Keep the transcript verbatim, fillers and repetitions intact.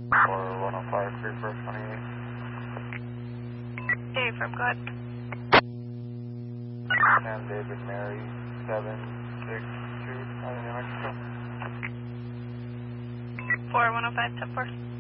four one oh five, three four twenty-eight. Hey, from God. San David Mary, seven six two, New Mexico. four one oh five, ten four.